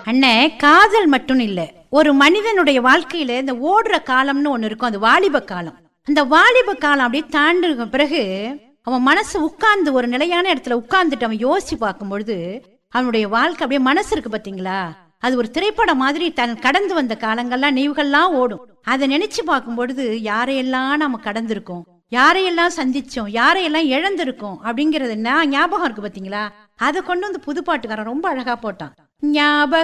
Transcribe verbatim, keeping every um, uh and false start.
அண்ணே, காதல் மட்டும் இல்ல, ஒரு மனிதனுடைய வாழ்க்கையில இந்த ஓடுற காலம்னு ஒண்ணு இருக்கும். அது வாலிப காலம். அந்த வாலிப காலம் அப்படியே தாண்டின பிறகு அவன் மனசு உட்கார்ந்து ஒரு நிலையான இடத்துல உட்கார்ந்துட்டு அவன் யோசிச்சு பார்க்கும் பொழுது அவனுடைய வாழ்க்கை அப்படியே மனசு இருக்கு பாத்தீங்களா, அது ஒரு திரைப்படம் மாதிரி தன் கடந்து வந்த காலங்கள்லாம் நினைவுகள்லாம் ஓடும். அதை நினைச்சு பார்க்கும் பொழுது யாரையெல்லாம் நம்ம கடந்திருக்கோம், யாரையெல்லாம் சந்திச்சோம், யாரையெல்லாம் இழந்திருக்கோம் அப்படிங்கறது என்ன ஞாபகம் இருக்கு பாத்தீங்களா. அதை கொண்டு வந்து புதுப்பாட்டுக்காரன் ரொம்ப அழகா போட்டான். ஞாபகம்